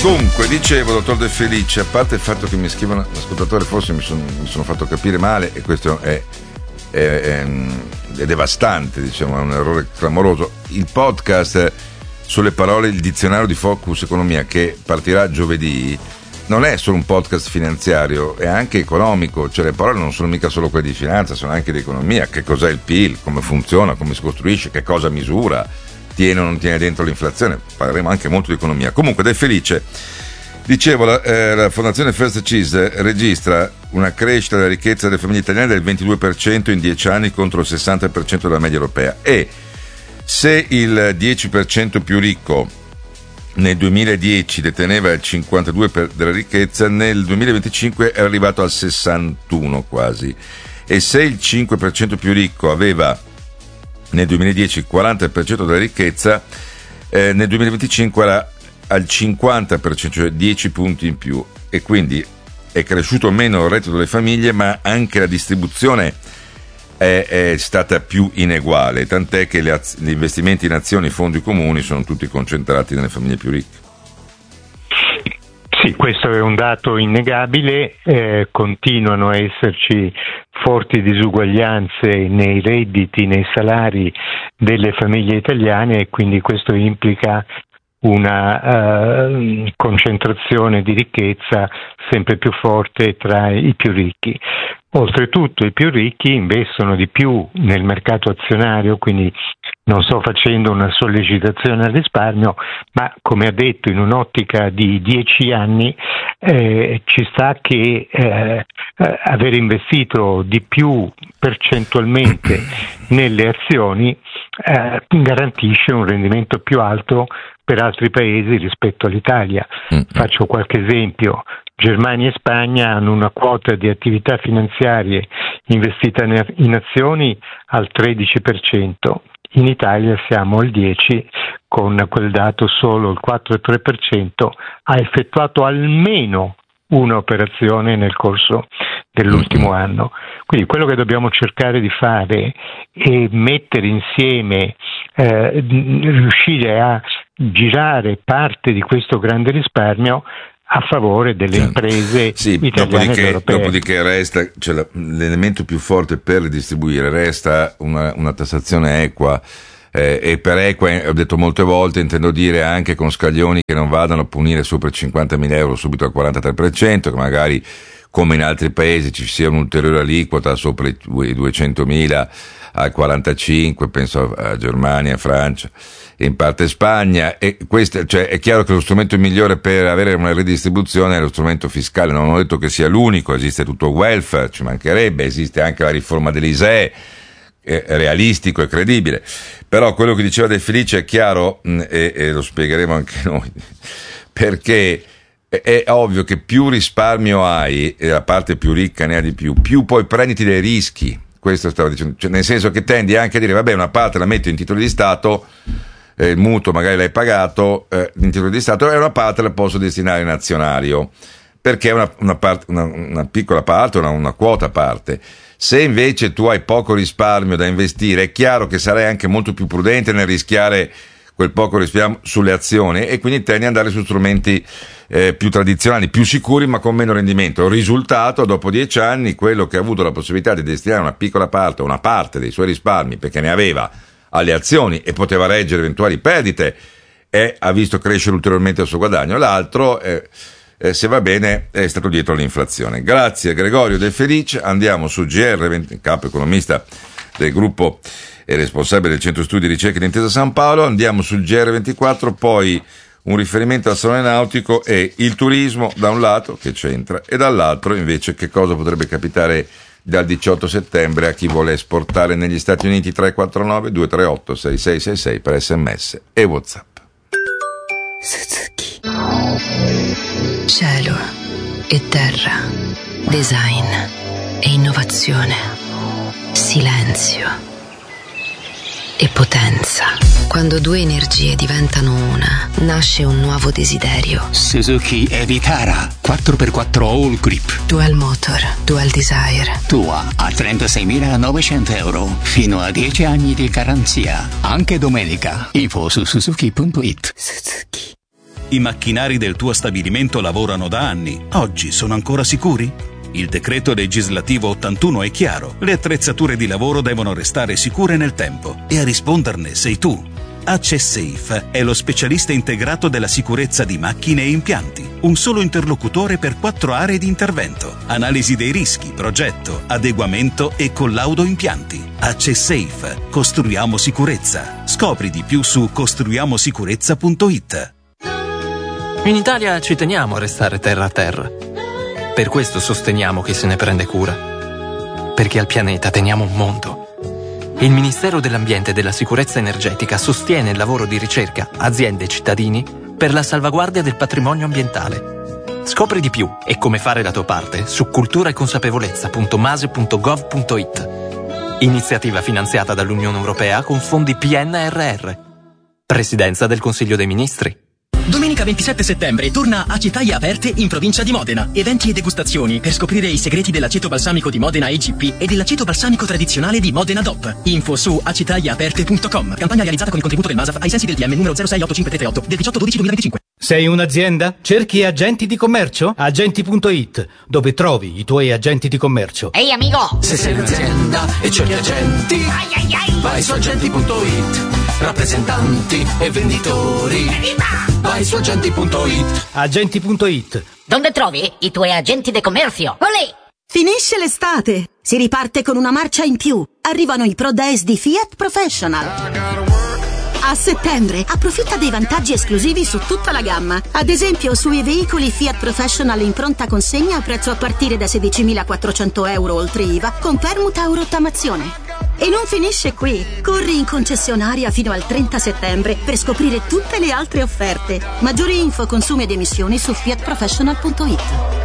Dunque, dicevo, dottor De Felice, a parte il fatto che mi scrivono l'ascoltatore, forse mi sono fatto capire male, e questo è devastante, diciamo, è un errore clamoroso. Il podcast sulle parole, il dizionario di Focus Economia, che partirà giovedì, non è solo un podcast finanziario, è anche economico, cioè le parole non sono mica solo quelle di finanza, sono anche di economia. Che cos'è il PIL, come funziona, come si costruisce, che cosa misura, tiene o non tiene dentro l'inflazione. Parleremo anche molto di economia. Comunque, De Felice, dicevo, la Fondazione First Cheese registra una crescita della ricchezza delle famiglie italiane del 22% in 10 anni contro il 60% della media europea, e se il 10% più ricco nel 2010 deteneva il 52% della ricchezza, nel 2025 è arrivato al 61% quasi, e se il 5% più ricco aveva nel 2010 il 40% della ricchezza, nel 2025 era al 50%, cioè 10 punti in più, e quindi è cresciuto meno il reddito delle famiglie, ma anche la distribuzione è stata più ineguale, tant'è che gli investimenti in azioni e fondi comuni sono tutti concentrati nelle famiglie più ricche. Sì, questo è un dato innegabile, continuano a esserci forti disuguaglianze nei redditi, nei salari delle famiglie italiane, e quindi questo implica una concentrazione di ricchezza sempre più forte tra i più ricchi. Oltretutto i più ricchi investono di più nel mercato azionario, quindi non sto facendo una sollecitazione al risparmio, ma come ha detto, in un'ottica di 10 anni ci sta che aver investito di più percentualmente nelle azioni garantisce un rendimento più alto per altri paesi rispetto all'Italia. Faccio qualche esempio. Germania e Spagna hanno una quota di attività finanziarie investita in azioni al 13%, in Italia siamo al 10%, con quel dato solo il 4,3% ha effettuato almeno un'operazione nel corso dell'ultimo anno. Quindi quello che dobbiamo cercare di fare è mettere insieme, riuscire a girare parte di questo grande risparmio a favore delle imprese italiane ed europee. Dopodiché resta, cioè l'elemento più forte per ridistribuire resta una tassazione equa, e per equa, ho detto molte volte, intendo dire anche con scaglioni che non vadano a punire sopra i 50.000 euro subito al 43%, che magari come in altri paesi ci sia un'ulteriore aliquota sopra i 200.000 al 45%, penso a Germania, Francia e in parte Spagna, e questo, cioè, è chiaro che lo strumento migliore per avere una redistribuzione è lo strumento fiscale. Non ho detto che sia l'unico, esiste tutto il welfare, ci mancherebbe, esiste anche la riforma dell'ISEE, realistico e credibile, però quello che diceva De Felice è chiaro, e lo spiegheremo anche noi, perché è ovvio che più risparmio hai e la parte più ricca ne ha di più poi prenditi dei rischi. Questo stavo dicendo, cioè, nel senso che tendi anche a dire vabbè, una parte la metto in titoli di Stato, il mutuo magari l'hai pagato in titoli di Stato, e una parte la posso destinare in azionario, perché è una piccola parte, una quota parte. Se invece tu hai poco risparmio da investire, è chiaro che sarai anche molto più prudente nel rischiare quel poco risparmio sulle azioni, e quindi tendi ad andare su strumenti più tradizionali, più sicuri, ma con meno rendimento. Il risultato, dopo 10 anni, quello che ha avuto la possibilità di destinare una piccola parte, una parte dei suoi risparmi, perché ne aveva, alle azioni e poteva reggere eventuali perdite, ha visto crescere ulteriormente il suo guadagno. L'altro, se va bene, è stato dietro all'inflazione. Grazie Gregorio De Felice. Andiamo su GR20, capo economista del gruppo e responsabile del centro studi e ricerche di Intesa San Paolo. Andiamo sul GR24, poi un riferimento al salone nautico e il turismo da un lato, che c'entra, e dall'altro invece che cosa potrebbe capitare dal 18 settembre a chi vuole esportare negli Stati Uniti. 349 238 6666 per SMS e WhatsApp. Suzuki. Cielo e terra, design e innovazione, silenzio e potenza. Quando due energie diventano una, nasce un nuovo desiderio. Suzuki Evitara 4x4 All Grip Dual Motor, Dual Desire. Tua a 36.900 euro, fino a 10 anni di garanzia. Anche domenica. Info su Suzuki.it. Suzuki. I macchinari del tuo stabilimento lavorano da anni. Oggi sono ancora sicuri? Il decreto legislativo 81 è chiaro. Le attrezzature di lavoro devono restare sicure nel tempo e a risponderne sei tu. AccessSafe è lo specialista integrato della sicurezza di macchine e impianti. Un solo interlocutore per 4 aree di intervento. Analisi dei rischi, progetto, adeguamento e collaudo impianti. AccessSafe. Costruiamo sicurezza. Scopri di più su costruiamosicurezza.it. In Italia ci teniamo a restare terra a terra. Per questo sosteniamo chi se ne prende cura. Perché al pianeta teniamo un mondo. Il Ministero dell'Ambiente e della Sicurezza Energetica sostiene il lavoro di ricerca, aziende e cittadini per la salvaguardia del patrimonio ambientale. Scopri di più e come fare la tua parte su culturaeconsapevolezza.mase.gov.it. Iniziativa finanziata dall'Unione Europea con fondi PNRR. Presidenza del Consiglio dei Ministri. Domenica 27 settembre torna Acetaie Aperte in provincia di Modena. Eventi e degustazioni per scoprire i segreti dell'aceto balsamico di Modena EGP e dell'aceto balsamico tradizionale di Modena DOP. Info su acetaieaperte.com. Campagna realizzata con il contributo del MASAF ai sensi del DM numero 068538 del 18/12/2025. Sei un'azienda? Cerchi agenti di commercio? Agenti.it, dove trovi i tuoi agenti di commercio. Ehi amico! Se sei un'azienda e cerchi agenti, vai su agenti.it. Rappresentanti e venditori, vai su agenti.it. Agenti.it. Dove trovi i tuoi agenti di commercio? Olè! Finisce l'estate, si riparte con una marcia in più. Arrivano i Pro Days di Fiat Professional. A settembre approfitta dei vantaggi esclusivi su tutta la gamma. Ad esempio sui veicoli Fiat Professional in pronta consegna a prezzo a partire da 16.400 euro oltre IVA con permuta o rottamazione. E non finisce qui. Corri in concessionaria fino al 30 settembre per scoprire tutte le altre offerte. Maggiori info, consumi ed emissioni su fiatprofessional.it.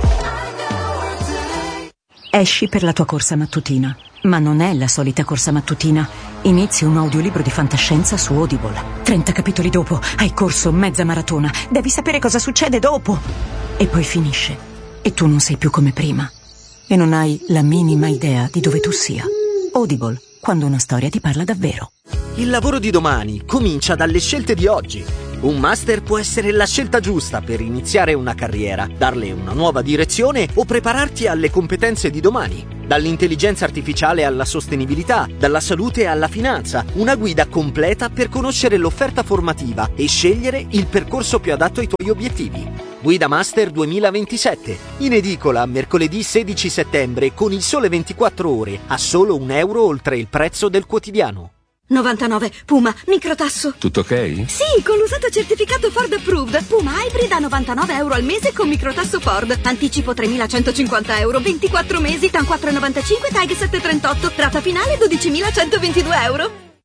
Esci per la tua corsa mattutina. Ma non è la solita corsa mattutina. Inizi un audiolibro di fantascienza su Audible. 30 capitoli dopo hai corso mezza maratona. Devi sapere cosa succede dopo. E poi finisce. E tu non sei più come prima. E non hai la minima idea di dove tu sia. Audible, quando una storia ti parla davvero. Il lavoro di domani comincia dalle scelte di oggi. Un master può essere la scelta giusta per iniziare una carriera, darle una nuova direzione o prepararti alle competenze di domani. Dall'intelligenza artificiale alla sostenibilità, dalla salute alla finanza, una guida completa per conoscere l'offerta formativa e scegliere il percorso più adatto ai tuoi obiettivi. Guida Master 2027, in edicola mercoledì 16 settembre con Il Sole 24 Ore, a solo €1 oltre il prezzo del quotidiano. 99, Puma, microtasso. Tutto ok? Sì, con l'usato certificato Ford Approved. Puma Hybrid a €99 al mese con microtasso Ford. Anticipo 3.150 euro, 24 mesi, TAN 4,95, TAG 738. Rata finale 12.122 euro.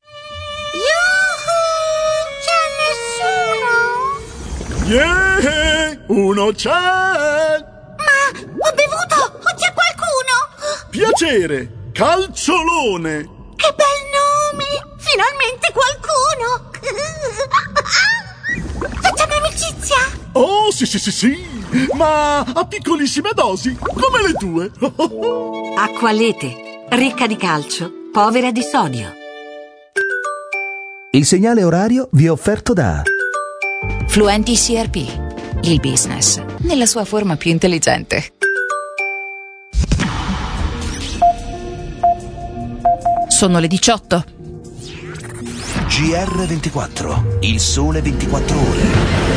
Yuhu! C'è nessuno? Yeah! Uno c'è! Ma ho bevuto! O c'è qualcuno? Piacere! Calciolone! Che bel nome! Finalmente qualcuno! Facciamo amicizia! Oh, sì! Ma a piccolissime dosi, come le tue! Acqualete, ricca di calcio, povera di sodio. Il segnale orario vi è offerto da Fluenti CRP, il business nella sua forma più intelligente. Sono le 18. GR24, il sole 24 ore.